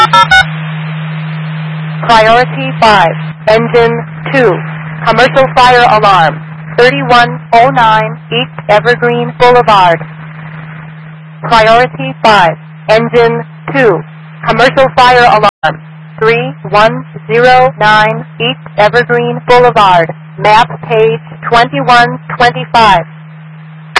Priority 5, Engine 2, Commercial Fire Alarm, 3109 East Evergreen Boulevard. Priority 5, Engine 2, Commercial Fire Alarm, 3109 East Evergreen Boulevard, map page 2125.